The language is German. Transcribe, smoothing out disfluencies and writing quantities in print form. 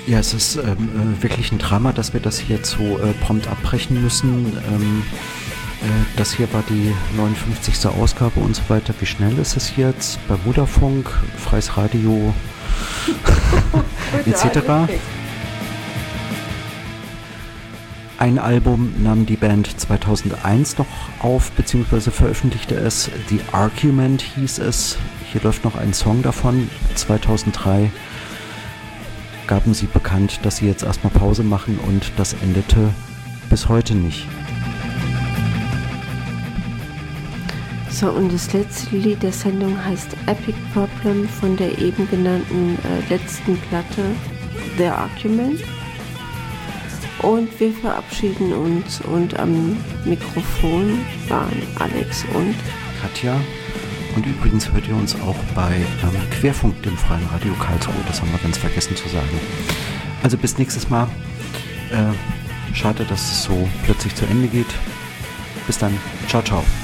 Ja, es ist wirklich ein Drama, dass wir das hier jetzt so prompt abbrechen müssen. Das hier war die 59. Ausgabe und so weiter. Wie schnell ist es jetzt? Bei Vodafunk, Freies Radio etc. Ein Album nahm die Band 2001 noch auf, beziehungsweise veröffentlichte es. The Argument hieß es. Hier läuft noch ein Song davon. 2003 gaben sie bekannt, dass sie jetzt erstmal Pause machen, und das endete bis heute nicht. So, und das letzte Lied der Sendung heißt Epic Problem von der eben genannten letzten Platte The Argument. Und wir verabschieden uns, und am Mikrofon waren Alex und Katja. Und übrigens hört ihr uns auch bei Querfunk, dem Freien Radio Karlsruhe. Das haben wir ganz vergessen zu sagen. Also bis nächstes Mal. Schade, dass es so plötzlich zu Ende geht. Bis dann. Ciao, ciao.